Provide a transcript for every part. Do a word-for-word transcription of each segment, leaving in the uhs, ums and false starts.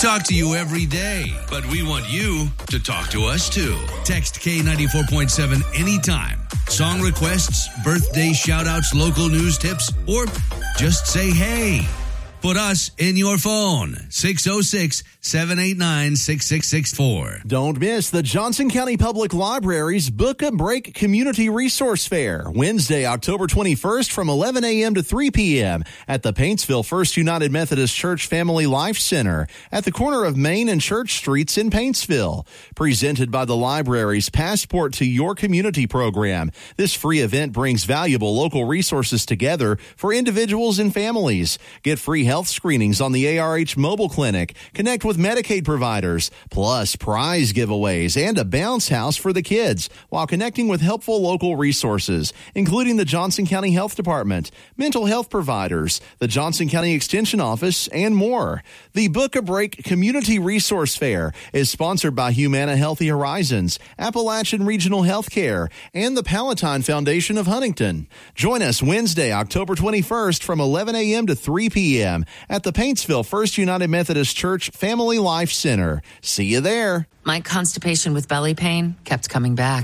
Talk to you every day, but we want you to talk to us too. Text K ninety-four point seven anytime. Song requests, birthday shout-outs, local news tips, or just say hey. Put us in your phone. six oh six, seven eight nine, six six six four. Don't miss the Johnson County Public Library's Book a Break Community Resource Fair, Wednesday, October twenty-first from eleven a.m. to three p.m. at the Paintsville First United Methodist Church Family Life Center at the corner of Main and Church Streets in Paintsville. Presented by the library's Passport to Your Community program, this free event brings valuable local resources together for individuals and families. Get free health screenings on the A R H Mobile Clinic, connect with Medicaid providers, plus prize giveaways and a bounce house for the kids, while connecting with helpful local resources, including the Johnson County Health Department, mental health providers, the Johnson County Extension Office, and more. The Book a Break Community Resource Fair is sponsored by Humana Healthy Horizons, Appalachian Regional Healthcare, and the Palatine Foundation of Huntington. Join us Wednesday, October twenty-first from eleven a.m. to three p.m. at the Paintsville First United Methodist Church Family Life Center. See you there. My constipation with belly pain kept coming back.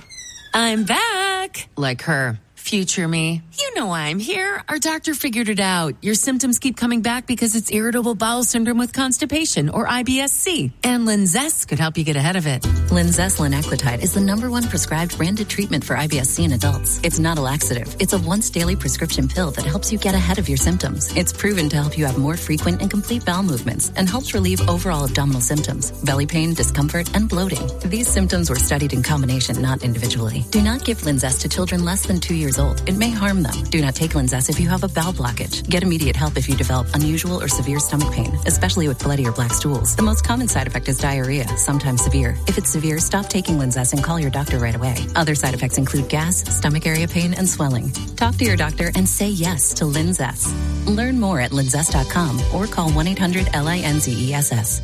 I'm back. Like her. Future me. You know I'm here. Our doctor figured it out. Your symptoms keep coming back because it's irritable bowel syndrome with constipation, or I B S C. And Linzess could help you get ahead of it. Linzess linaclotide is the number one prescribed branded treatment for I B S C in adults. It's not a laxative. It's a once daily prescription pill that helps you get ahead of your symptoms. It's proven to help you have more frequent and complete bowel movements and helps relieve overall abdominal symptoms, belly pain, discomfort, and bloating. These symptoms were studied in combination, not individually. Do not give Linzess to children less than two years old. It may harm them. Do not take Linzess if you have a bowel blockage. Get immediate help if you develop unusual or severe stomach pain, especially with bloody or black stools. The most common side effect is diarrhea, sometimes severe. If it's severe, stop taking Linzess and call your doctor right away. Other side effects include gas, stomach area pain, and swelling. Talk to your doctor and say yes to Linzess. Learn more at linzess dot com or call one eight hundred L I N Z E S S.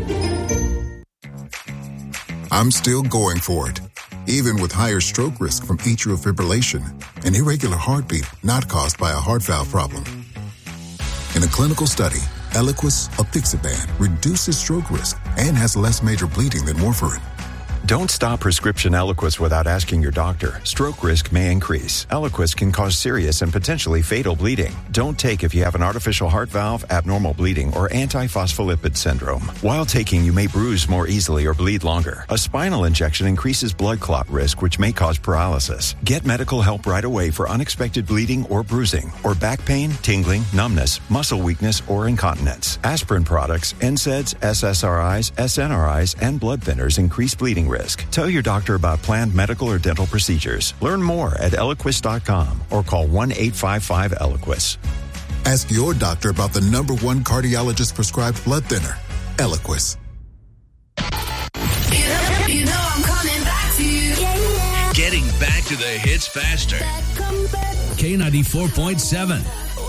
I'm still going for it, even with higher stroke risk from atrial fibrillation, an irregular heartbeat not caused by a heart valve problem. In a clinical study, Eliquis apixaban reduces stroke risk and has less major bleeding than warfarin. Don't stop prescription Eliquis without asking your doctor. Stroke risk may increase. Eliquis can cause serious and potentially fatal bleeding. Don't take if you have an artificial heart valve, abnormal bleeding, or antiphospholipid syndrome. While taking, you may bruise more easily or bleed longer. A spinal injection increases blood clot risk, which may cause paralysis. Get medical help right away for unexpected bleeding or bruising, or back pain, tingling, numbness, muscle weakness, or incontinence. Aspirin products, N SAIDs, S S R Is, S N R Is, and blood thinners increase bleeding risk. Tell your doctor about planned medical or dental procedures. Learn more at Eliquis dot com or call one eight five five Eliquis. Ask your doctor about the number one cardiologist prescribed blood thinner, Eliquis. You know, you know I'm coming back to you. Yeah, yeah. Getting back to the hits faster. K ninety-four point seven.